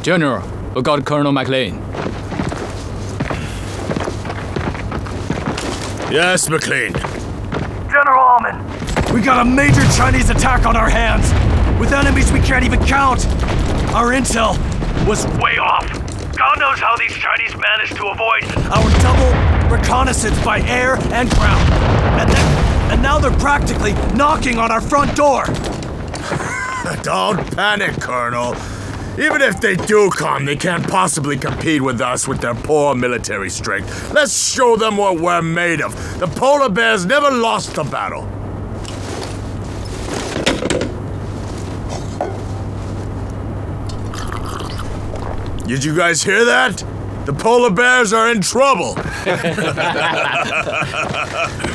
General, we got Colonel McLean. Yes, McLean. General Alman, we got a major Chinese attack on our hands, with enemies we can't even count. Our intel was way off. God knows how these Chinese managed to avoid our double reconnaissance by air and ground. And now they're practically knocking on our front door. Don't panic, Colonel. Even if they do come, they can't possibly compete with us with their poor military strength. Let's show them what we're made of. The polar bears never lost a battle. Did you guys hear that? The polar bears are in trouble.